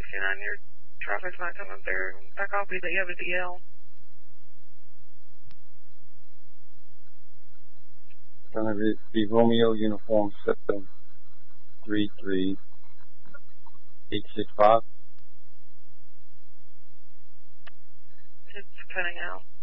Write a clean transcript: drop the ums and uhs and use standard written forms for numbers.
69, your traffic's not coming through. I copied that you have a DL. It's going to be Romeo Uniform 733865. It's cutting out.